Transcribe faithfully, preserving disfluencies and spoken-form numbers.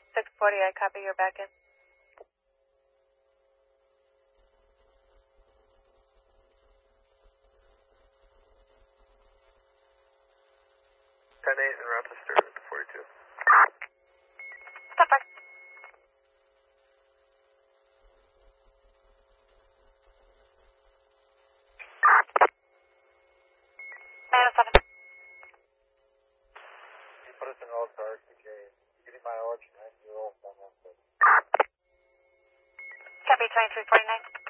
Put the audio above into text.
six forty, I copy your back in. ten eight in Rochester to forty-two. Stop back. Minus seven. You put us in all cars, okay. Getting mileage, nine zero, one one six. Copy twenty-three forty-nine.